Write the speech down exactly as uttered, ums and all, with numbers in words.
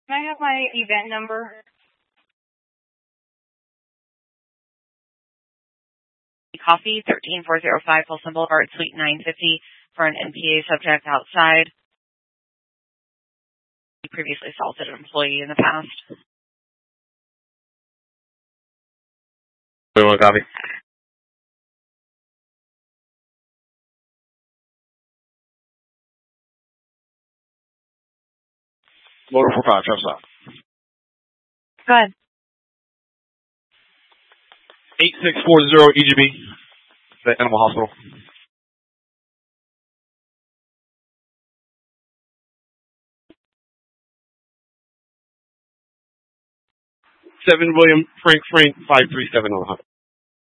Can I have my event number? Coffee, thirteen four oh five Folsom Boulevard, Suite nine fifty, for an N P A subject outside. He previously assaulted an employee in the past. We want coffee. Motor four five, trap stop. Go ahead. eight six four zero E G B, the Animal Hospital. seven William Frank Frank five three seven on the